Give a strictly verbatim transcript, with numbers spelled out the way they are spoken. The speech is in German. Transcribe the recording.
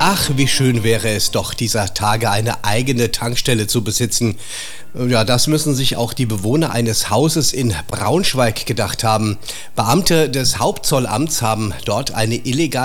Ach, wie schön wäre es doch, dieser Tage eine eigene Tankstelle zu besitzen. Ja, das müssen sich auch die Bewohner eines Hauses in Braunschweig gedacht haben. Beamte des Hauptzollamts haben dort eine illegale